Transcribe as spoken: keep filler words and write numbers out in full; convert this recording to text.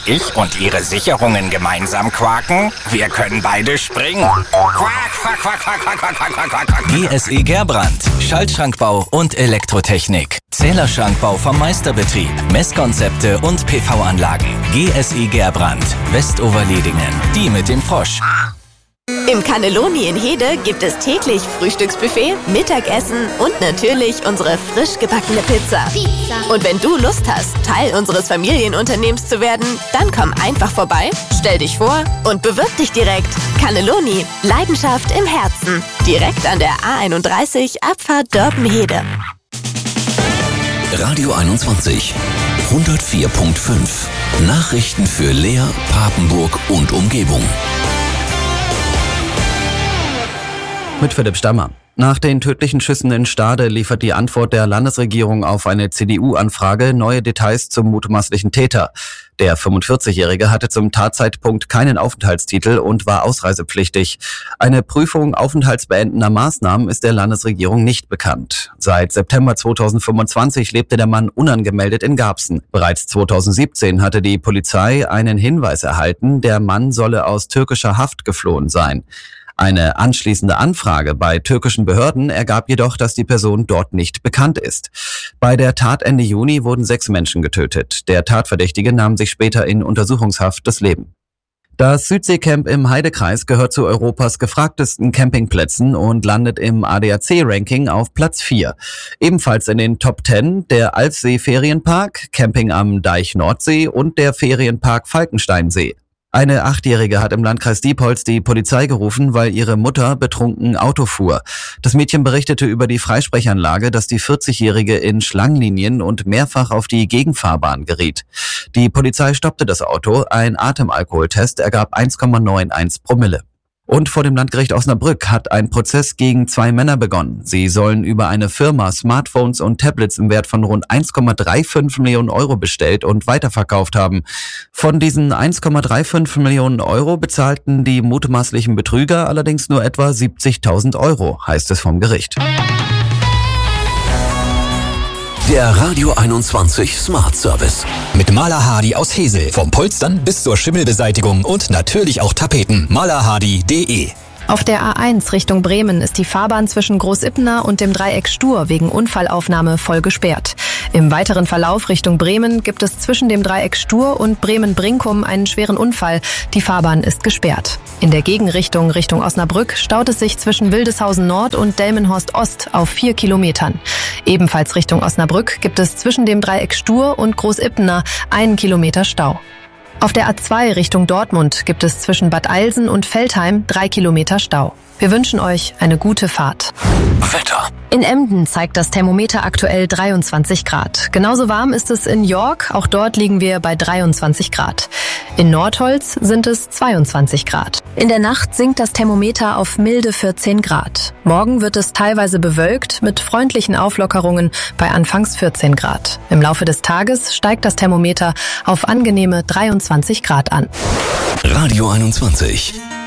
ich und Ihre Sicherungen gemeinsam quaken? Wir können beide springen. Quack, quack, quack, quack, quack, quack, quack, quack, quack. G S E Gerbrand. Schaltschrankbau und Elektrotechnik. Zählerschrankbau vom Meisterbetrieb. Messkonzepte und P V-Anlagen. G S E Gerbrand. Westoverledingen. Die mit dem Frosch. Im Cannelloni in Hede gibt es täglich Frühstücksbuffet, Mittagessen und natürlich unsere frisch gebackene Pizza. Pizza. Und wenn du Lust hast, Teil unseres Familienunternehmens zu werden, dann komm einfach vorbei, stell dich vor und bewirb dich direkt. Cannelloni, Leidenschaft im Herzen. Direkt an der A einunddreißig, Abfahrt Dörpen-Hede. Radio einundzwanzig, hundertvier Komma fünf. Nachrichten für Leer, Papenburg und Umgebung. Mit Philipp Stammer. Nach den tödlichen Schüssen in Stade liefert die Antwort der Landesregierung auf eine C D U-Anfrage neue Details zum mutmaßlichen Täter. Der fünfundvierzigjährige hatte zum Tatzeitpunkt keinen Aufenthaltstitel und war ausreisepflichtig. Eine Prüfung aufenthaltsbeendender Maßnahmen ist der Landesregierung nicht bekannt. Seit September zweitausendfünfundzwanzig lebte der Mann unangemeldet in Garbsen. Bereits zweitausendsiebzehn hatte die Polizei einen Hinweis erhalten, der Mann solle aus türkischer Haft geflohen sein. Eine anschließende Anfrage bei türkischen Behörden ergab jedoch, dass die Person dort nicht bekannt ist. Bei der Tat Ende Juni wurden sechs Menschen getötet. Der Tatverdächtige nahm sich später in Untersuchungshaft das Leben. Das Südseecamp im Heidekreis gehört zu Europas gefragtesten Campingplätzen und landet im A D A C-Ranking auf Platz vier. Ebenfalls in den Top zehn der Alfsee-Ferienpark, Camping am Deich Nordsee und der Ferienpark Falkensteinsee. Eine Achtjährige hat im Landkreis Diepholz die Polizei gerufen, weil ihre Mutter betrunken Auto fuhr. Das Mädchen berichtete über die Freisprechanlage, dass die vierzigjährige in Schlangenlinien und mehrfach auf die Gegenfahrbahn geriet. Die Polizei stoppte das Auto, ein Atemalkoholtest ergab eins Komma einundneunzig Promille. Und vor dem Landgericht Osnabrück hat ein Prozess gegen zwei Männer begonnen. Sie sollen über eine Firma Smartphones und Tablets im Wert von rund eins Komma fünfunddreißig Millionen Euro bestellt und weiterverkauft haben. Von diesen eins Komma fünfunddreißig Millionen Euro bezahlten die mutmaßlichen Betrüger allerdings nur etwa siebzigtausend Euro, heißt es vom Gericht. Der Radio einundzwanzig Smart Service. Mit Maler Hardy aus Hesel. Vom Polstern bis zur Schimmelbeseitigung und natürlich auch Tapeten. maler hardy punkt de. Auf der A eins Richtung Bremen ist die Fahrbahn zwischen Großipna und dem Dreieck Stur wegen Unfallaufnahme voll gesperrt. Im weiteren Verlauf Richtung Bremen gibt es zwischen dem Dreieck Stur und Bremen-Brinkum einen schweren Unfall. Die Fahrbahn ist gesperrt. In der Gegenrichtung Richtung Osnabrück staut es sich zwischen Wildeshausen Nord und Delmenhorst Ost auf vier Kilometern. Ebenfalls Richtung Osnabrück gibt es zwischen dem Dreieck Stur und Großipna einen Kilometer Stau. Auf der A zwei Richtung Dortmund gibt es zwischen Bad Eilsen und Veltheim drei Kilometer Stau. Wir wünschen euch eine gute Fahrt. Wetter. In Emden zeigt das Thermometer aktuell dreiundzwanzig Grad. Genauso warm ist es in York, auch dort liegen wir bei dreiundzwanzig Grad. In Nordholz sind es zweiundzwanzig Grad. In der Nacht sinkt das Thermometer auf milde vierzehn Grad. Morgen wird es teilweise bewölkt mit freundlichen Auflockerungen bei anfangs vierzehn Grad. Im Laufe des Tages steigt das Thermometer auf angenehme dreiundzwanzig Grad an. Radio einundzwanzig.